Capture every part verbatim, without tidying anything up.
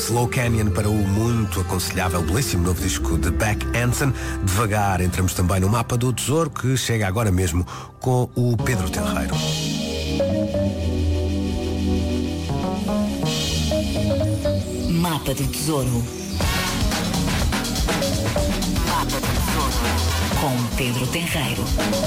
Slow Canyon para o muito aconselhável, belíssimo novo disco de Beck Hansen. Devagar entramos também no Mapa do Tesouro, que chega agora mesmo com o Pedro Tenreiro. Mapa do Tesouro. Mapa do Tesouro com Pedro Tenreiro.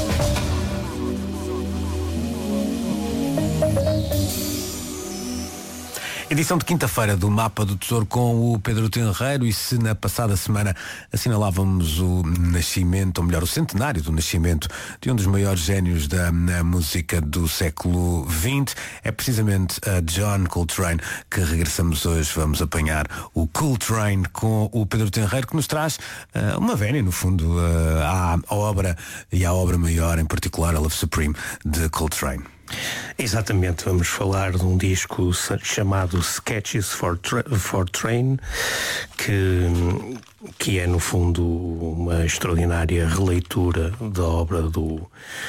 Edição de quinta-feira do Mapa do Tesouro com o Pedro Tenreiro. E se na passada semana assinalávamos o nascimento, ou melhor, o centenário do nascimento de um dos maiores génios da música do século vinte, é precisamente a John Coltrane que regressamos hoje. Vamos apanhar o Coltrane com o Pedro Tenreiro, que nos traz uh, uma vénia, no fundo, uh, à, à obra e à obra maior, em particular a Love Supreme de Coltrane. Exatamente, vamos falar de um disco chamado Sketches for, Tra- for Train, que, que é no fundo uma extraordinária releitura da obra do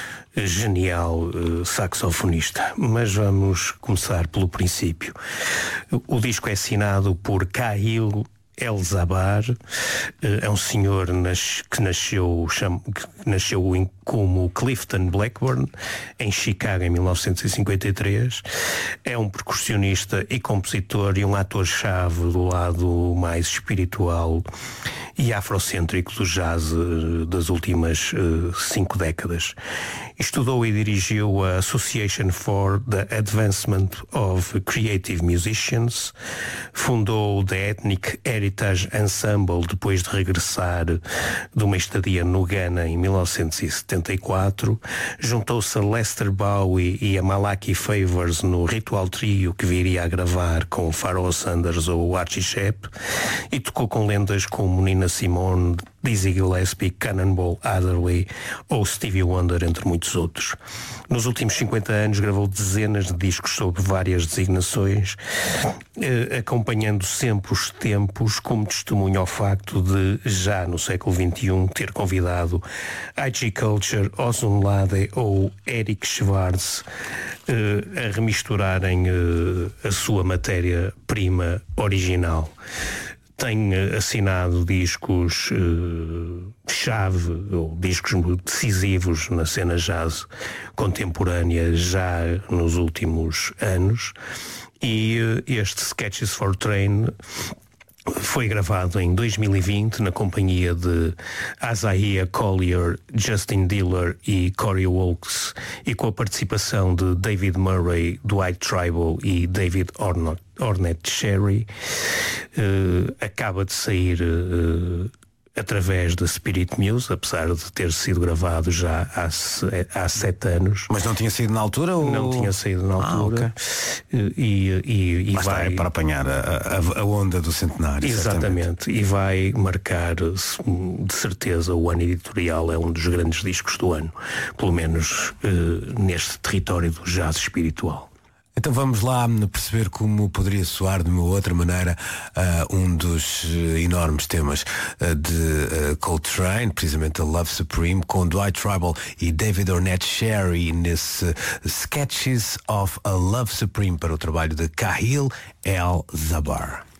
genial uh, saxofonista. Mas vamos começar pelo princípio. O disco é assinado por Kahil El-Zabbar. É um senhor nas, que nasceu, cham, que nasceu em, como Clifton Blackburn, em Chicago, em mil novecentos e cinquenta e três. É um percussionista e compositor e um ator-chave do lado mais espiritual e afrocêntrico do jazz das últimas uh, cinco décadas. Estudou e dirigiu a Association for the Advancement of Creative Musicians, fundou The Ethnic Heritage Ensemble depois de regressar de uma estadia no Ghana em mil novecentos e setenta e quatro, juntou-se a Lester Bowie e a Malachi Favors no Ritual Trio, que viria a gravar com Pharoah Sanders ou Archie Shepp, e tocou com lendas como Nina Simone, Dizzy Gillespie, Cannonball Adderley ou Stevie Wonder, entre muitos outros. Nos últimos cinquenta anos gravou dezenas de discos sob várias designações, eh, acompanhando sempre os tempos, como testemunho ao facto de, já no século vinte e um, ter convidado I G Culture, Ozone Lade ou Eric Schwartz eh, a remisturarem eh, a sua matéria-prima original. Tem assinado discos uh, chave ou discos decisivos na cena jazz contemporânea já nos últimos anos, e uh, este Sketches for Train foi gravado em dois mil e vinte na companhia de Isaiah Collier, Justin Diller e Corey Wilkes, e com a participação de David Murray, Dwight Tribal e David Ornett, Ornette Sherry. Uh, acaba de sair uh, através da Spirit Muse, apesar de ter sido gravado já há, há sete anos. Mas não tinha saído na altura? Ou... Não tinha saído na altura. Ah, okay. E, e, e Mas vai... está, é para apanhar a, a, a onda do centenário. Exatamente. E vai marcar, de certeza, o ano editorial. É um dos grandes discos do ano, pelo menos uh, neste território do jazz espiritual. Então vamos lá perceber como poderia soar de uma outra maneira uh, um dos uh, enormes temas uh, de uh, Coltrane, precisamente a Love Supreme, com Dwight Tribal e David Ornette Sherry nesse uh, Sketches of a Love Supreme, para o trabalho de Kahil El-Zabbar.